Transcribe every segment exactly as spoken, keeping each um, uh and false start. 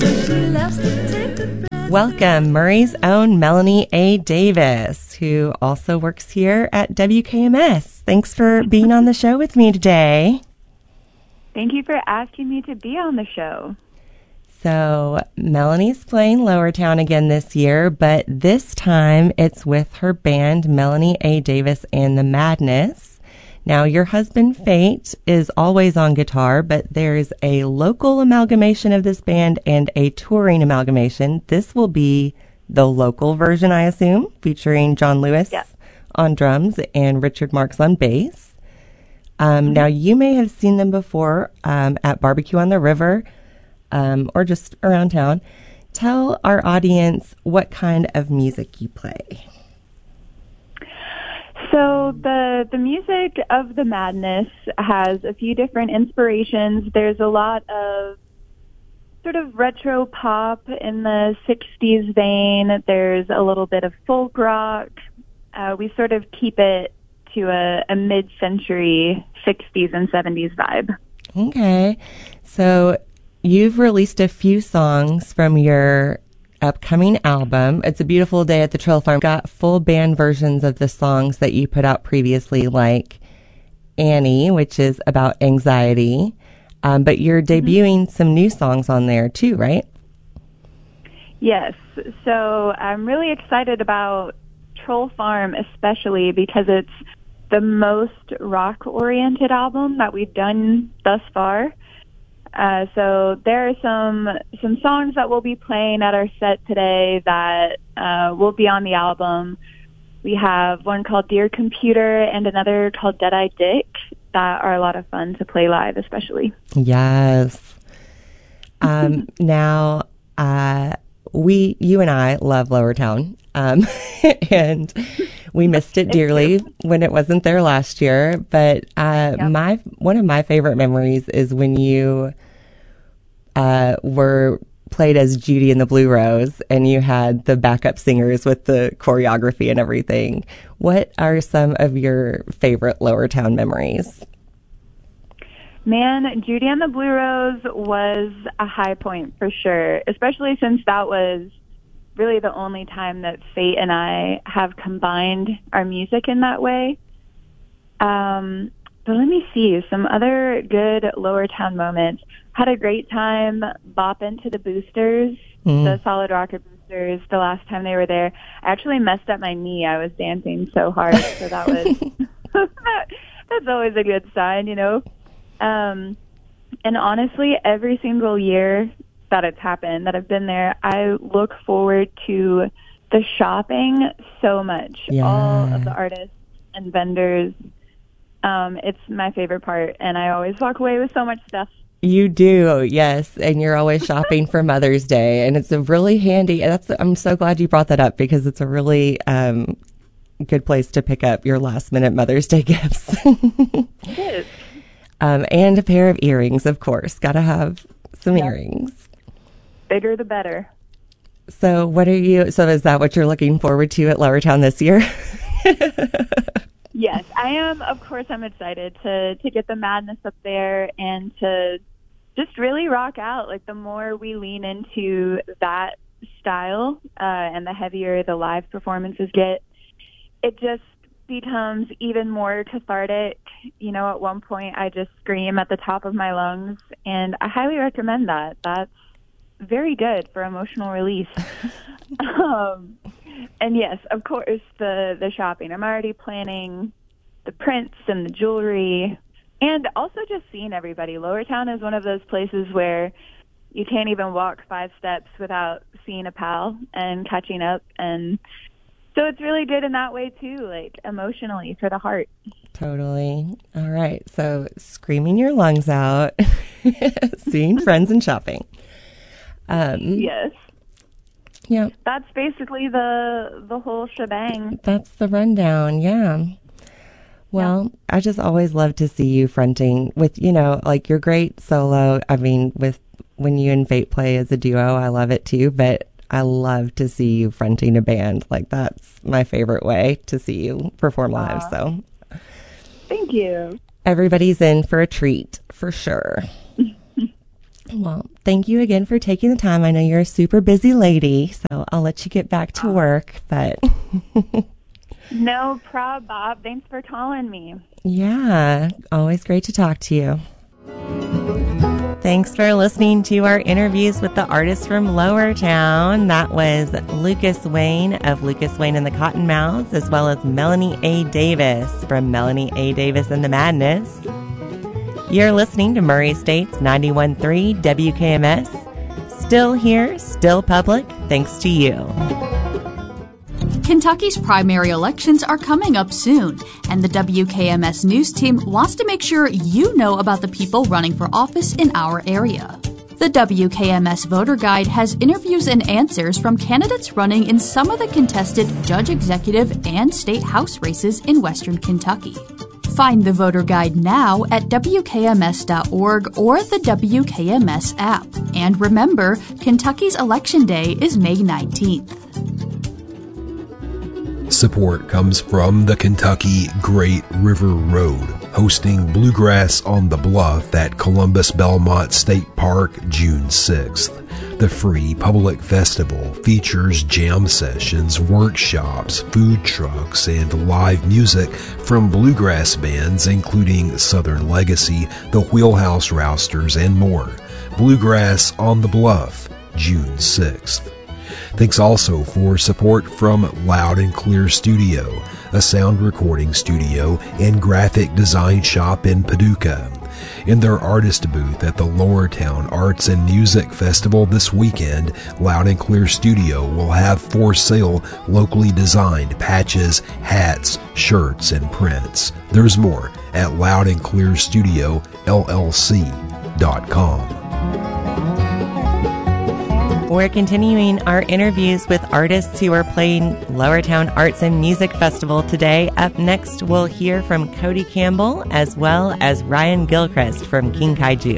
Welcome, Murray's own Melanie A. Davis, who also works here at W K M S. Thanks for being on the show with me today. Thank you for asking me to be on the show. So, Melanie's playing Lowertown again this year, but this time it's with her band, Melanie A. Davis and the Madness. Now, your husband, Fate, is always on guitar, but there's a local amalgamation of this band and a touring amalgamation. This will be the local version, I assume, featuring John Lewis yeah. on drums and Richard Marks on bass. Um, mm-hmm. Now, you may have seen them before um, at Barbecue on the River um, or just around town. Tell our audience what kind of music you play. So the the music of the Madness has a few different inspirations. There's a lot of sort of retro pop in the sixties vein. There's a little bit of folk rock. Uh, we sort of keep it to a, a mid-century sixties and seventies vibe. Okay. So you've released a few songs from your upcoming album. It's a Beautiful Day at the Trail Farm. Got full band versions of the songs that you put out previously, like Annie, which is about anxiety. Um, but you're debuting mm-hmm. some new songs on there too, right? Yes. So I'm really excited about Troll Farm, especially because it's the most rock-oriented album that we've done thus far. Uh, so there are some some songs that we'll be playing at our set today that uh, will be on the album. We have one called Dear Computer and another called Dead-Eye Dick that are a lot of fun to play live, especially. Yes. Um, now, uh, we, you and I love Lowertown, um, and we missed it dearly when it wasn't there last year. But uh, yep. my one of my favorite memories is when you uh, were played as Judy in the Blue Rose, and you had the backup singers with the choreography and everything. What are some of your favorite Lowertown memories? Man, Judy and the Blue Rose was a high point for sure, especially since that was really the only time that Fate and I have combined our music in that way. Um, but let me see, some other good Lowertown moments. Had a great time bopping to the Boosters, mm. the Solid Rocket Boosters, the last time they were there. I actually messed up my knee. I was dancing so hard, so that was that's always a good sign, you know. Um, and honestly, every single year that it's happened, that I've been there, I look forward to the shopping so much. Yeah. All of the artists and vendors. Um, it's my favorite part, and I always walk away with so much stuff. You do, yes, and you're always shopping for Mother's Day, and it's a really handy. That's I'm so glad you brought that up because it's a really um, good place to pick up your last minute Mother's Day gifts. It is. Um, and a pair of earrings, of course. Got to have some yep. earrings. Bigger the better. So, what are you? So, is that what you're looking forward to at Lowertown this year? Yes, I am. Of course, I'm excited to to get the Madness up there and to just really rock out. Like, the more we lean into that style uh, and the heavier the live performances get, it just becomes even more cathartic. You know, at one point I just scream at the top of my lungs, and I highly recommend that. That's very good for emotional release. um, and yes, of course, the, the shopping. I'm already planning the prints and the jewelry, and also just seeing everybody. Lowertown is one of those places where you can't even walk five steps without seeing a pal and catching up, and so it's really good in that way, too, like emotionally for the heart. Totally. All right. So screaming your lungs out, seeing friends and shopping. Um, yes. Yeah. That's basically the the whole shebang. That's the rundown. Yeah. Well, yeah. I just always love to see you fronting with, you know, like you're great solo. I mean, with when you and Fate play as a duo, I love it, too. But I love to see you fronting a band. Like, that's my favorite way to see you perform live. Uh, so thank you. Everybody's in for a treat, for sure. Well, thank you again for taking the time. I know you're a super busy lady, so I'll let you get back to work, but... No problem, Bob. Thanks for calling me. Yeah, always great to talk to you. Thanks for listening to our interviews with the artists from Lower Town. That was Lucas Wayne of Lucas Wayne and the Cottonmouths, as well as Melanie A. Davis from Melanie A. Davis and the Madness. You're listening to Murray Estates ninety-one point three W K M S. Still here, still public, thanks to you. Kentucky's primary elections are coming up soon, and the W K M S News team wants to make sure you know about the people running for office in our area. The W K M S Voter Guide has interviews and answers from candidates running in some of the contested judge executive and state house races in western Kentucky. Find the voter guide now at W K M S dot org or the W K M S app. And remember, Kentucky's Election Day is May nineteenth. Support comes from the Kentucky Great River Road, hosting Bluegrass on the Bluff at Columbus Belmont State Park June sixth. The free public festival features jam sessions, workshops, food trucks, and live music from bluegrass bands including Southern Legacy, the Wheelhouse Rousters, and more. Bluegrass on the Bluff, June sixth. Thanks also for support from Loud and Clear Studio, a sound recording studio and graphic design shop in Paducah. In their artist booth at the Lower Town Arts and Music Festival this weekend, Loud and Clear Studio will have for sale locally designed patches, hats, shirts, and prints. There's more at loud and clear studio L L C dot com. We're continuing our interviews with artists who are playing Lower Town Arts and Music Festival today. Up next, we'll hear from Cody Campbell as well as Ryan Gilchrist from King Kaiju.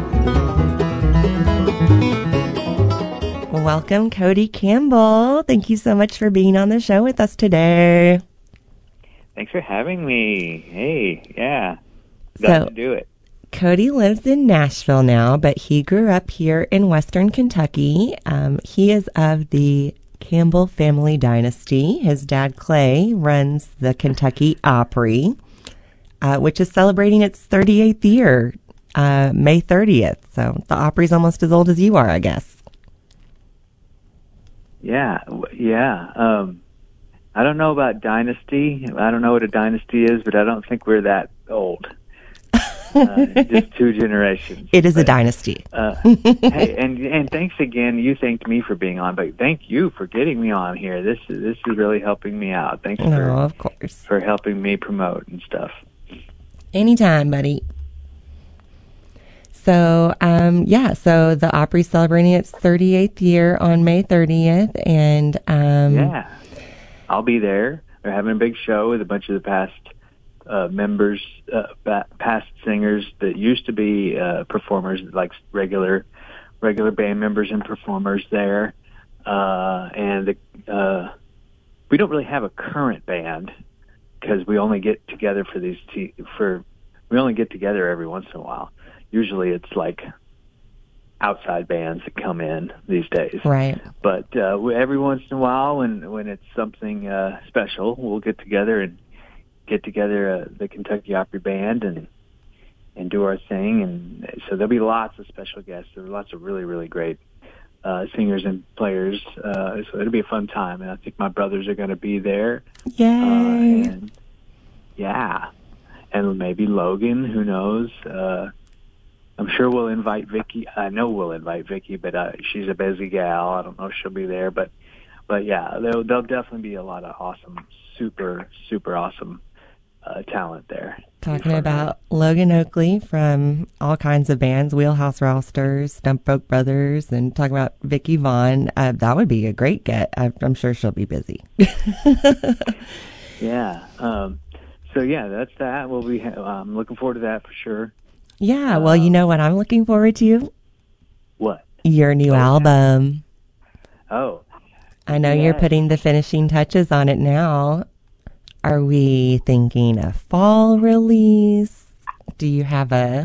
Welcome, Cody Campbell. Thank you so much for being on the show with us today. Thanks for having me. Hey, yeah, glad so, to do it. Cody lives in Nashville now, but he grew up here in Western Kentucky. Um, he is of the Campbell family dynasty. His dad, Clay, runs the Kentucky Opry, uh, which is celebrating its thirty-eighth year, uh, May thirtieth. So the Opry's almost as old as you are, I guess. Yeah, yeah. Um, I don't know about dynasty. I don't know what a dynasty is, but I don't think we're that old. uh, just two generations. It is but, a dynasty. uh, hey, and and thanks again. You thanked me for being on, but thank you for getting me on here. This is this is really helping me out. Thanks no, for of course for helping me promote and stuff. Anytime, buddy. So, um, yeah, so the Opry's celebrating its thirty-eighth year on May thirtieth, and um, yeah, I'll be there. They're having a big show with a bunch of the past uh, members, uh, ba- past singers that used to be uh, performers, like regular regular band members and performers there. Uh, and the, uh, we don't really have a current band because we only get together for these t- for we only get together every once in a while. Usually it's like outside bands that come in these days. Right. But uh, every once in a while, when when it's something uh, special, we'll get together and get together uh, the Kentucky Opry Band and and do our thing. And so there'll be lots of special guests. There are lots of really, really great uh, singers and players. Uh, so it'll be a fun time. And I think my brothers are going to be there. Yay. Uh, and yeah. And maybe Logan, who knows? Uh, I'm sure we'll invite Vicky. I know we'll invite Vicky, but uh, she's a busy gal. I don't know if she'll be there, but but yeah, there'll, there'll definitely be a lot of awesome, super, super awesome uh, talent there. Talking about Logan Oakley from all kinds of bands, Wheelhouse Rousters, Stump Oak Brothers, and talking about Vicky Vaughn. Uh, that would be a great get. I, I'm sure she'll be busy. yeah. Um, so yeah, that's that. We'll be. I'm um, looking forward to that for sure. Yeah, well, you know what I'm looking forward to? What? Your new oh, album. Oh. I know yes. You're putting the finishing touches on it now. Are we thinking a fall release? Do you have a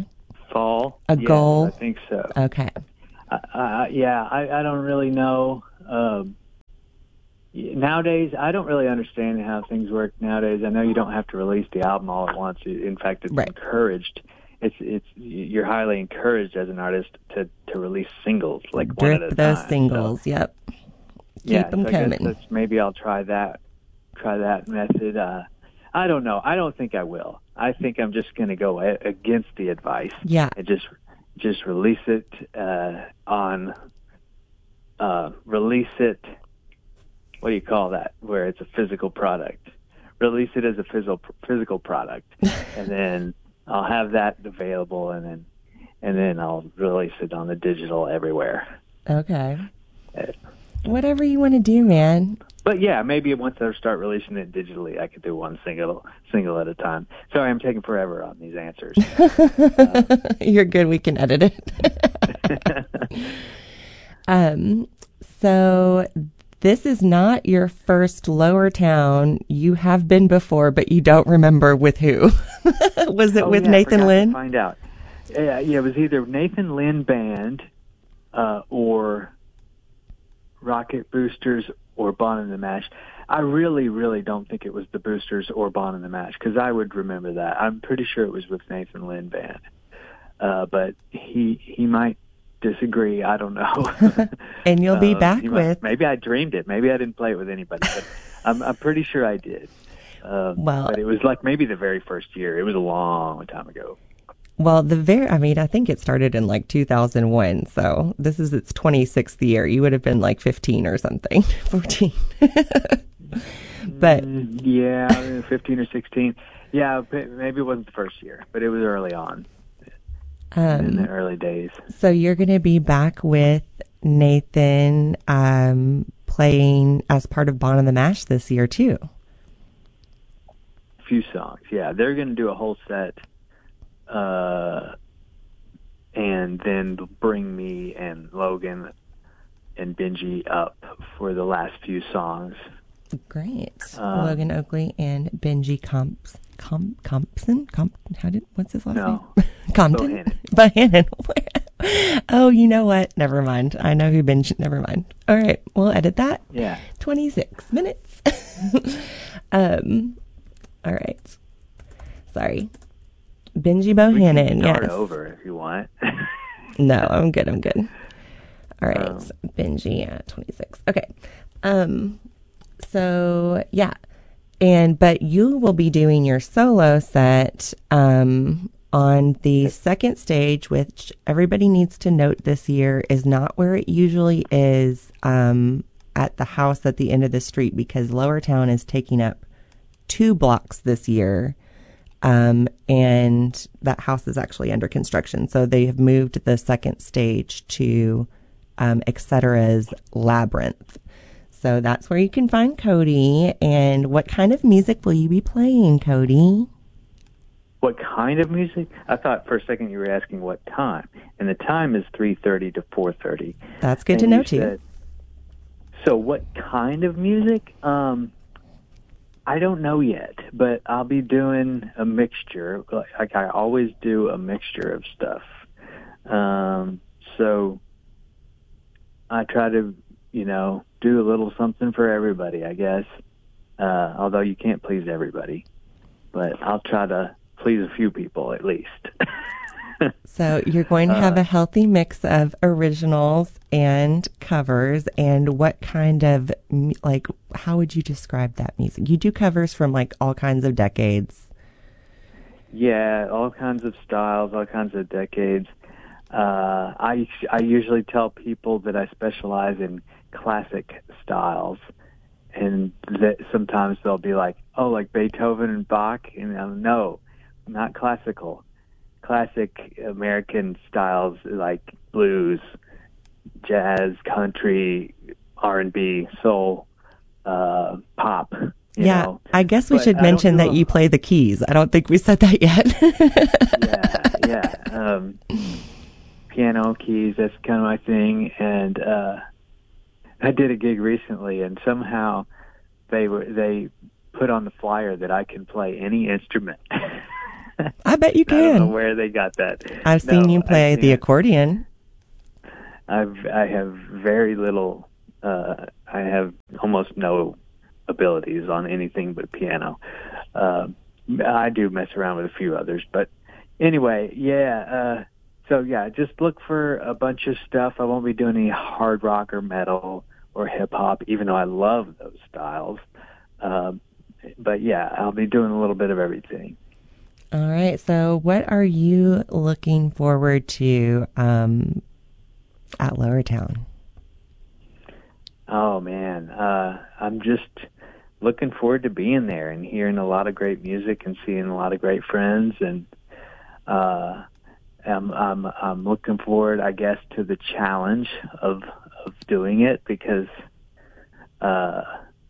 fall. A yes, goal? I think so. Okay. Uh, uh, yeah, I, I don't really know. Um, nowadays, I don't really understand how things work nowadays. I know you don't have to release the album all at once. In fact, it's right. encouraged. It's it's you're highly encouraged as an artist to, to release singles, like Drip one at a those time. singles. So, yep. Keep yeah, them so coming. I guess that's, maybe I'll try that. Try that method. Uh, I don't know. I don't think I will. I think I'm just going to go a- against the advice. Yeah. And just just release it uh, on. Uh, release it. What do you call that? Where it's a physical product. Release it as a physical physical product, and then I'll have that available, and then and then I'll release it on the digital everywhere. Okay. Uh, Whatever you want to do, man. But yeah, maybe once I start releasing it digitally, I could do one single single at a time. Sorry, I'm taking forever on these answers. uh, You're good. We can edit it. um. So this is not your first Lower Town. You have been before, but you don't remember with who. Was it oh, with yeah, Nathan I Lynn? To find out. Yeah, yeah, it was either Nathan Lynn Band uh, or Rocket Boosters or Bon and the Mash. I really, really don't think it was the Boosters or Bon and the Mash, because I would remember that. I'm pretty sure it was with Nathan Lynn Band. Uh, but he he might disagree. I don't know. And you'll be uh, back might, with... Maybe I dreamed it. Maybe I didn't play it with anybody. But I'm, I'm pretty sure I did. Um, well, but it was like maybe the very first year. It was a long time ago. Well, the very, I mean, I think it started in like two thousand one. So this is its twenty-sixth year. You would have been like fifteen or something, fourteen. But mm, yeah, fifteen or sixteen. Yeah, maybe it wasn't the first year, but it was early on. Um, in the early days. So you're going to be back with Nathan um, playing as part of Bon and the Mash this year, too. A few songs, yeah. They're going to do a whole set, uh, and then bring me and Logan and Benji up for the last few songs. Great. Um, Logan Oakley and Benji Comps. Com, Compson? Comp, how did, what's his last no. name? Compton? Bohannon. Oh, you know what? Never mind. I know who Benji, never mind. All right. We'll edit that. Yeah. twenty-six minutes. um, all right. Sorry. Benji Bohannon, we can start yes. over if you want. No, I'm good. I'm good. All right. Um, Benji at twenty-six. Okay. Um, so, yeah. And, but you will be doing your solo set, um, on the second stage, which everybody needs to note this year is not where it usually is, um, at the house at the end of the street, because Lower Town is taking up two blocks this year. Um, and that house is actually under construction. So they have moved the second stage to, um, et cetera's Labyrinth. So that's where you can find Cody. And what kind of music will you be playing, Cody? What kind of music? I thought for a second you were asking what time. And the time is three thirty to four thirty. That's good and to know, you too. Said, so what kind of music? Um, I don't know yet, but I'll be doing a mixture. Like I always do a mixture of stuff. Um, so I try to, you know, do a little something for everybody, I guess. Uh, although you can't please everybody. But I'll try to please a few people at least. So you're going to have uh, a healthy mix of originals and covers. And what kind of, like, how would you describe that music? You do covers from, like, all kinds of decades. Yeah, all kinds of styles, all kinds of decades. Uh, I, I usually tell people that I specialize in classic styles. And that sometimes they'll be like, oh, like Beethoven and Bach? And I'm, no, not classical. Classic American styles like blues, jazz, country, R and B, soul, uh, pop. You yeah, know. I guess we But should I mention don't do that a, you play the keys. I don't think we said that yet. yeah, yeah. Um, piano, keys, that's kind of my thing. And uh, I did a gig recently, and somehow they were they put on the flyer that I can play any instrument. I bet you can. I don't know where they got that. I've No, seen you play I've the seen- accordion. I've I have very little. Uh, I have almost no abilities on anything but piano. Uh, I do mess around with a few others, but anyway, yeah. Uh, so yeah, just look for a bunch of stuff. I won't be doing any hard rock or metal or hip hop, even though I love those styles. Um, but yeah, I'll be doing a little bit of everything. All right. So, what are you looking forward to um, at Lower Town? Oh man, uh, I'm just looking forward to being there and hearing a lot of great music and seeing a lot of great friends, and uh, I'm, I'm I'm looking forward, I guess, to the challenge of of doing it, because uh,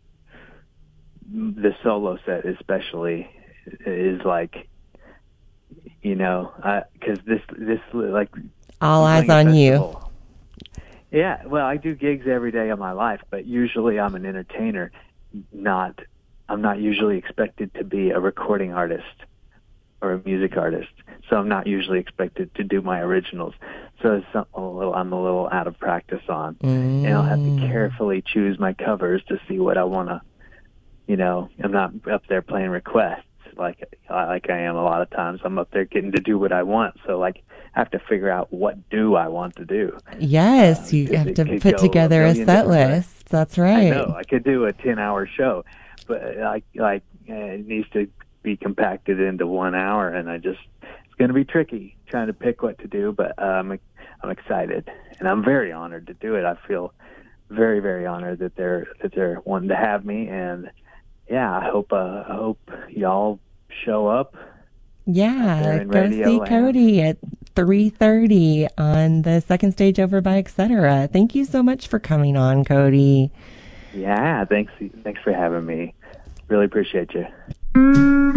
the solo set especially is like, you know, because this this like All I'm eyes playing a on you. festival. Yeah, well, I do gigs every day of my life, but usually I'm an entertainer. Not, I'm not usually expected to be a recording artist or a music artist, so I'm not usually expected to do my originals. So it's some, a little, I'm a little out of practice on, Mm. and I'll have to carefully choose my covers to see what I want to. You know, I'm not up there playing requests like like I am a lot of times. I'm up there getting to do what I want, so like I have to figure out what do I want to do. Yes, Uh, you 'cause have it to could put go together a a million set different ways. list. That's right. I know I could do a ten-hour show, but like like uh, it needs to be compacted into one hour, and I just it's going to be tricky trying to pick what to do. But um, I'm excited, and I'm very honored to do it. I feel very very honored that they're that they're wanting to have me, and yeah, I hope uh, I hope y'all show up. Yeah, there in go Radio see Land. Cody at three thirty on the second stage over by et cetera. Thank you so much for coming on, Cody. Yeah, thanks thanks for having me. Really appreciate you.